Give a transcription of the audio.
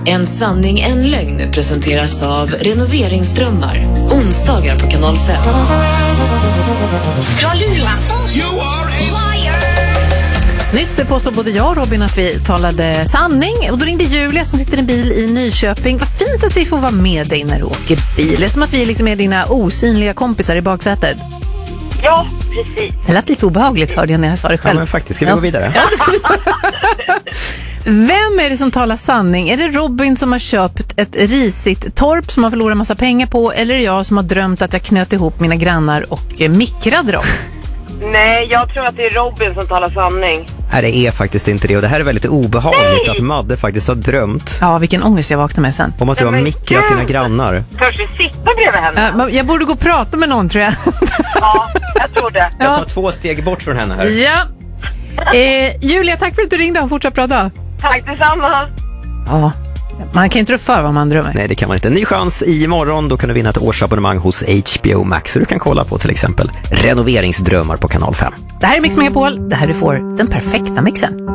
En sanning, en lögn presenteras av Renoveringsdrömmar. Onsdagar på Kanal 5. Jag lurar. You are a liar. Nyss påstod både jag och Robin att vi talade sanning. Och då ringde Julia som sitter i en bil i Nyköping. Vad fint att vi får vara med dig när du åker bil. Det är som att vi liksom är dina osynliga kompisar i baksätet. Ja, precis. Det lät lite obehagligt, hörde jag när jag svarade själv. Ja, men faktiskt. Ska vi gå vidare? Ja, det ska vi Vem är det som talar sanning? Är det Robin som har köpt ett risigt torp som har förlorat massa pengar på? Eller är det jag som har drömt att jag knöt ihop mina grannar och mikrade dem? Nej, jag tror att det är Robin som talar sanning. Nej, det är faktiskt inte det. Och det här är väldigt obehagligt att Madde faktiskt har drömt. Ja, vilken ångest jag vaknade med sen. Om att du har mikrat dina grannar. Törs vi sitta bredvid henne? Jag borde gå och prata med någon, tror jag. Ja, jag tror det. Jag tar 2 steg bort från henne här. Ja. Julia, tack för att du ringde och fortsatt prata. Tack detsamma. Ja, man kan inte tro för vad man drömmer. Nej, det kan man inte. En ny chans imorgon. Då kan du vinna ett årsabonnemang hos HBO Max. Så du kan kolla på till exempel Renoveringsdrömmar på Kanal 5. Det här är Mix Megapol. Det här du får den perfekta mixen.